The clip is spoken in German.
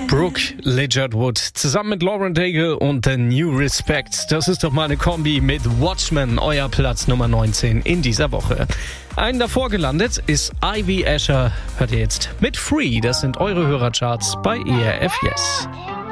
Brooke Ligertwood zusammen mit Lauren Daigle und The New Respect. Das ist doch mal eine Kombi mit Watchmen, euer Platz Nummer 19 in dieser Woche. Einen davor gelandet ist Ivy Asher. Hört ihr jetzt mit Free. Das sind eure Hörercharts bei ERF Yes.